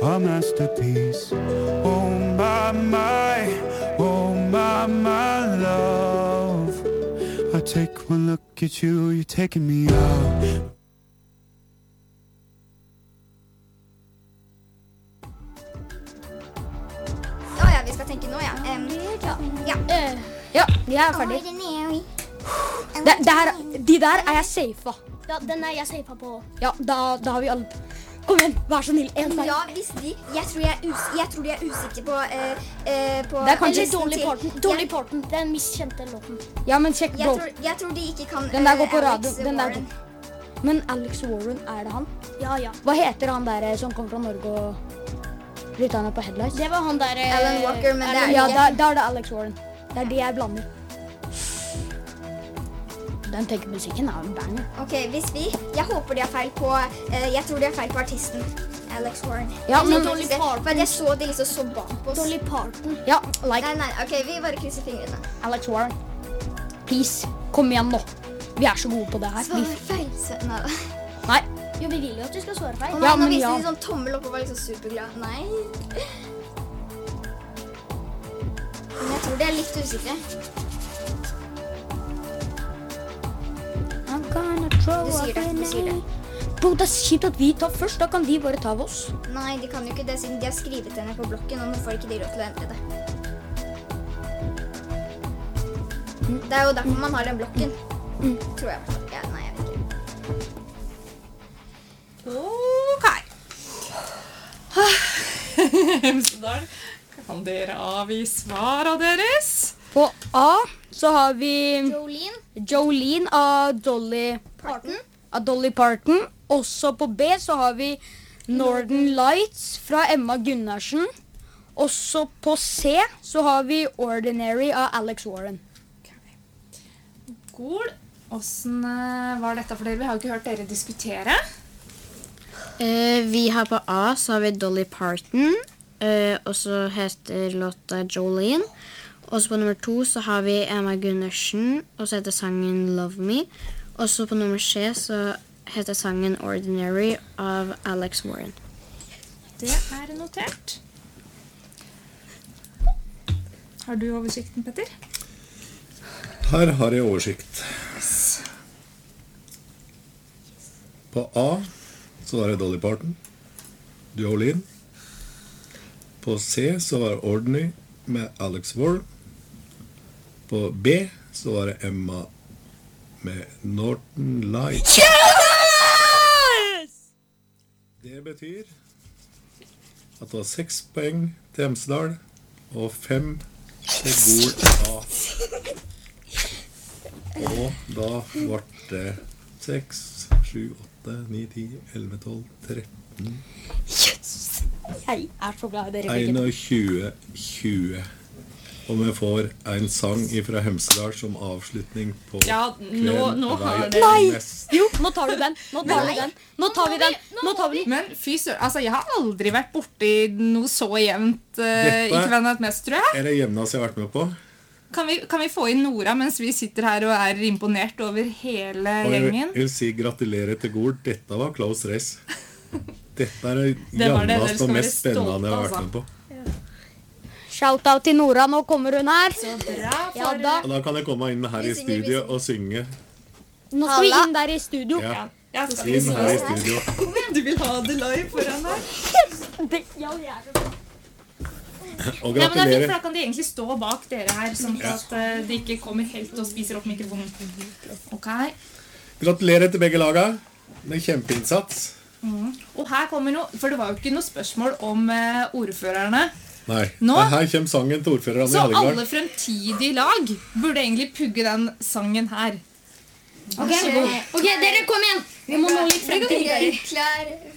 a masterpiece. Oh my love. I take one look at you, you're taking me out. Ja, vi skal tenke nå, ja. Ja, de er ferdig. De der er jeg safe. Ja, den er jeg safe på. Ja, da har vi alle. Kom igjen, vær så snill. En feil. Ja, hvis jeg tror de er usikre på Det er kanskje Dolly Parton. Det er den mest kjente låten. Ja, men sjekk, bro. Jeg tror de ikke kan Den der går på radio. Alex Den der Warren. Men Alex Warren, er det han? Ja. Hva heter han der som kom fra Norge og lyttet han på Headlights? Det var han der... Alan Walker, men det er Ja, ikke. da er det Alex Warren. Det er de jeg blander. Den musikken er en banger. Ok, jeg håper de har feil på, jeg tror de har feil på artisten, Alex Warren. Ja, men Dolly Parton. For jeg så de liksom så bak oss. Dolly Parton. Ja, like Nei, ok, vi bare krysser fingrene. Alex Warren. Please, kom igjen nå. Vi er så gode på det her. Svar feil, Nei. Jo, vi vil jo at du skal svare feil. Og Ja, nå men viste ja. de sånn tommel opp og var liksom superglad. Nei. Men jeg tror de er litt usikre. Du sier det. Bro, det er kjipt at vi tar først. Da kan de bare ta av oss. Nei, de kan jo ikke det siden de har skrevet henne på blokken, og nå får ikke de lov til å endre det. Det er jo derfor man har den blokken. Tror jeg. Ja, nei, jeg vet ikke. Ok. Hemsedal, kan dere avgi svarene deres? På A så har vi Jolene. av Dolly Parton. Også på B så har vi Northern Lights fra Emma Gunnarsen. Også på C så har vi Ordinary av Alex Warren. Cool. Hvordan var dette for dere? Vi har jo ikke hørt dere diskutere. Vi har på A så har vi Dolly Parton, og så heter låta Jolene. Og så på nummer 2 så har vi Emma Gunnarsen, og så heter sangen Love Me. Og så på nummer 3 så heter sangen Ordinary av Alex Warren. Det er notert. Har du oversikten, Petter? Her har jeg oversikt. På A så var det Dolly Parton, Jolene. På C så var det Ordinary med Alex Warren. På B så var det Emma med Northern Lights. Yes! Det betyr at det var 6 poeng til Hemsedal og 5 til Gol A. Og da ble det 6, 7, 8, 9, 10, 11, 12, 13... Yes! Jeg er så glad i dere begge. 21, 20. Og vi får en sang fra Hemsedal som avslutning på Ja, nå har det... Nei! Jo, nå tar du den. Nå tar vi den. Men fy søren, altså jeg har aldri vært borti noe så jevnt i Kvennet Mest, tror jeg. Er det jevneste jeg har vært med på? Kan vi få inn Nora mens vi sitter her og er imponert over hele Og jeg gjengen? vil si gratulerer til Gol. Dette var close race. Dette er det Det var det, dere jevneste skal og være mest spennende jeg har vært stolte, med på. Shout-out til Nora, nå kommer hun her. Så bra Ja for... da. Og da kan jeg komme inn her i studio og synge. Nå skal vi inn der i studio. Ja, Ja, skal vi inn her i se. studio. Du vil ha det live foran deg? Ja, det er det. Og Ja, men det er fint, for gratulerer. da kan de egentlig stå bak dere her, sånn at de ikke kommer helt og spiser opp mikrofonen. Ok. Gratulerer til begge laga. Med kjempeinnsats. Og her kommer noe, for det var jo ikke noe spørsmål om ordførerne. Nei, Nå- her kommer sangen til ordføreren i Så Hallingdal. alle fremtidige lag burde egentlig pugge den sangen her. Ok, dere kom igjen. Vi må nå litt frem til. Klar.